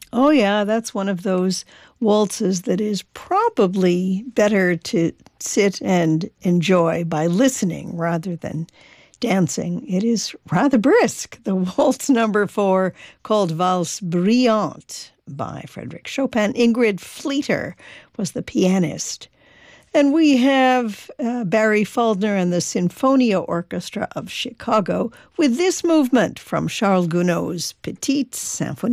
Oh, yeah, that's one of those waltzes that is probably better to sit and enjoy by listening rather than dancing. It is rather brisk. The waltz number 4, called Valse Brillante by Frédéric Chopin. Ingrid Fleeter was the pianist. And we have Barry Faulkner and the Sinfonia Orchestra of Chicago with this movement from Charles Gounod's Petite Symphonie.